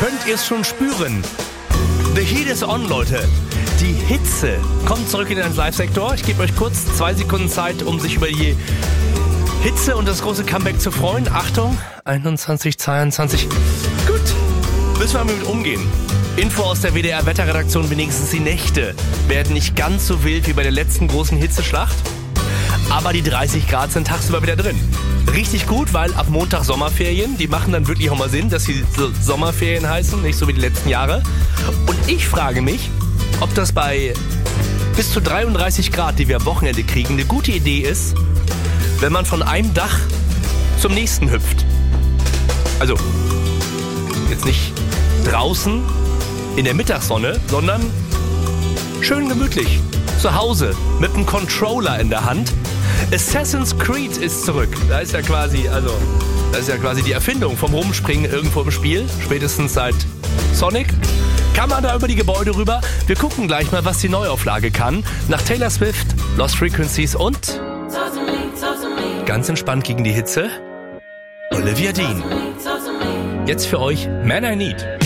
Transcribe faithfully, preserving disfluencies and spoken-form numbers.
könnt ihr es schon spüren. The heat is on, Leute. Die Hitze kommt zurück in den Live-Sektor. Ich gebe euch kurz zwei Sekunden Zeit, um sich über die Hitze und das große Comeback zu freuen. Achtung, einundzwanzig, zweiundzwanzig. Gut, müssen wir damit umgehen. Info aus der W D R-Wetterredaktion, wenigstens die Nächte werden nicht ganz so wild wie bei der letzten großen Hitzeschlacht. Aber die dreißig Grad sind tagsüber wieder drin. Richtig gut, weil ab Montag Sommerferien, die machen dann wirklich auch mal Sinn, dass sie so Sommerferien heißen, nicht so wie die letzten Jahre. Und ich frage mich, ob das bei bis zu dreiunddreißig Grad, die wir am Wochenende kriegen, eine gute Idee ist, wenn man von einem Dach zum nächsten hüpft. Also, jetzt nicht draußen in der Mittagssonne, sondern schön gemütlich zu Hause mit einem Controller in der Hand. Assassin's Creed ist zurück. Da ist ja quasi, also, das ist ja quasi die Erfindung vom Rumspringen irgendwo im Spiel, spätestens seit Sonic. Kann man da über die Gebäude rüber? Wir gucken gleich mal, was die Neuauflage kann. Nach Taylor Swift, Lost Frequencies und ganz entspannt gegen die Hitze, Olivia Dean. Jetzt für euch Man I Need.